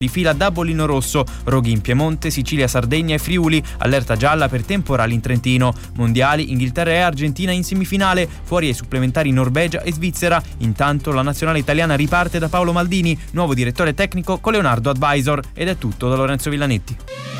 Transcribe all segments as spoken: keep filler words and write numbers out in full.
di fila da bollino rosso, roghi in Piemonte, Sicilia, Sardegna e Friuli, allerta gialla per temporali in Trentino. Mondiali, Inghilterra e Argentina in semifinale, fuori ai supplementari Norvegia e Svizzera. Intanto la nazionale italiana riparte da Paolo Maldini, nuovo direttore tecnico con Leonardo Advisor. Ed è tutto da Lorenzo Villanetti.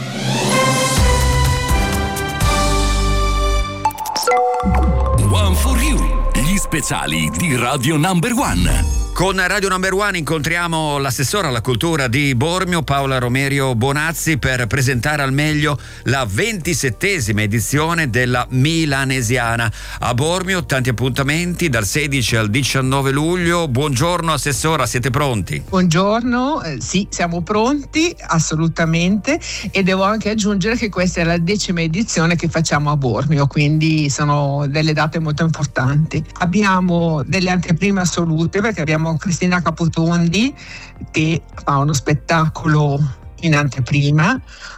One for You, gli speciali di Radio Number One. Con Radio Number One incontriamo l'assessora alla cultura di Bormio, Paola Romerio Bonazzi, per presentare al meglio la ventisettesima edizione della Milanesiana. A Bormio tanti appuntamenti dal sedici al diciannove luglio. Buongiorno assessora, siete pronti? Buongiorno, eh, sì, siamo pronti assolutamente, e devo anche aggiungere che questa è la decima edizione che facciamo a Bormio, quindi sono delle date molto importanti. Abbiamo delle anteprime assolute perché abbiamo Cristina Capotondi che fa uno spettacolo in anteprima,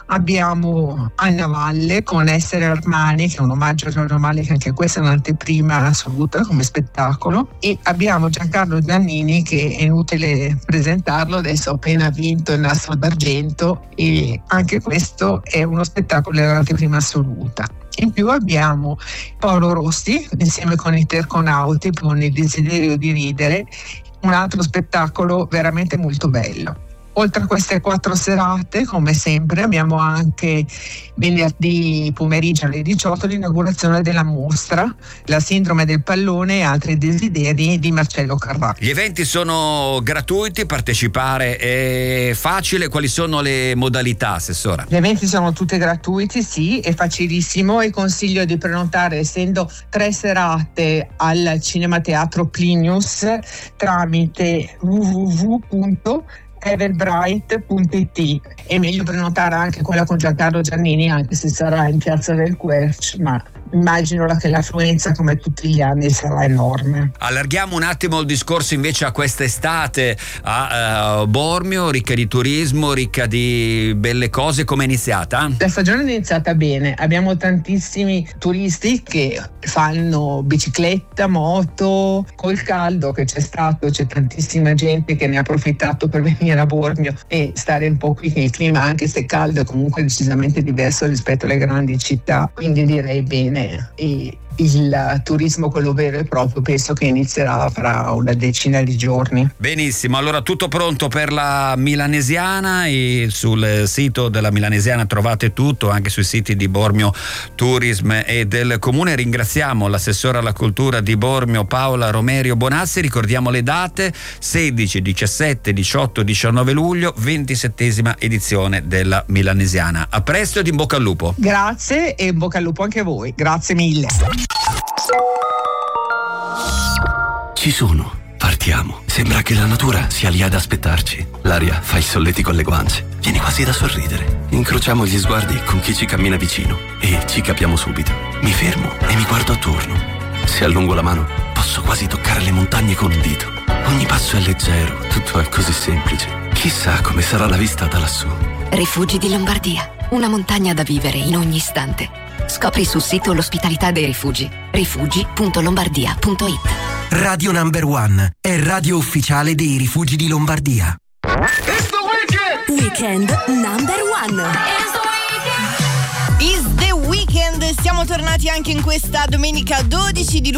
abbiamo Anna Valle con Essere Armani, che è un omaggio a Giorgio Armani, che anche questa è un'anteprima assoluta come spettacolo, e abbiamo Giancarlo Giannini, che è inutile presentarlo, adesso ha appena vinto il Nastro d'Argento, e anche questo è uno spettacolo dell'anteprima assoluta. In più abbiamo Paolo Rossi insieme con i Terconauti con Il desiderio di ridere, un altro spettacolo veramente molto bello. Oltre a queste quattro serate, come sempre, abbiamo anche venerdì pomeriggio alle diciotto l'inaugurazione della mostra La sindrome del pallone e altri desideri di Marcello Carrà. Gli eventi sono gratuiti, partecipare è facile. Quali sono le modalità, assessora? Gli eventi sono tutti gratuiti, sì, è facilissimo, e consiglio di prenotare, essendo tre serate al Cinema Teatro Plinius, tramite w w w punto everbright punto i t. È meglio prenotare anche quella con Giancarlo Giannini, anche se sarà in Piazza del Querch, ma immagino che l'affluenza, come tutti gli anni, sarà enorme. Allarghiamo un attimo il discorso invece a quest'estate a uh, Bormio, ricca di turismo, ricca di belle cose. Come è iniziata? La stagione è iniziata bene, abbiamo tantissimi turisti che fanno bicicletta, moto. Col caldo che c'è stato, c'è tantissima gente che ne ha approfittato per venire a Bormio e stare un po' qui, che il clima, anche se caldo, è comunque decisamente diverso rispetto alle grandi città, quindi direi bene. E il turismo, quello vero e proprio, penso che inizierà fra una decina di giorni. Benissimo, allora tutto pronto per la Milanesiana, e sul sito della Milanesiana trovate tutto, anche sui siti di Bormio Tourism e del Comune. Ringraziamo l'assessora alla cultura di Bormio, Paola Romerio Bonazzi. Ricordiamo le date: sedici, diciassette, diciotto, diciannove luglio, ventisettesima edizione della Milanesiana. A presto ed in bocca al lupo. Grazie, e in bocca al lupo anche a voi, grazie mille. Ci sono, partiamo. Sembra che la natura sia lì ad aspettarci. L'aria fa il solletico alle guance, viene quasi da sorridere. Incrociamo gli sguardi con chi ci cammina vicino e ci capiamo subito. Mi fermo e mi guardo attorno. Se allungo la mano posso quasi toccare le montagne con un dito. Ogni passo è leggero, tutto è così semplice. Chissà come sarà la vista da lassù. Rifugi di Lombardia, una montagna da vivere in ogni istante. Scopri sul sito l'ospitalità dei rifugi. rifugi punto lombardia punto it. Radio Number One è radio ufficiale dei rifugi di Lombardia. It's the weekend! Weekend Number One. Is the weekend. Siamo tornati anche in questa domenica dodici di luglio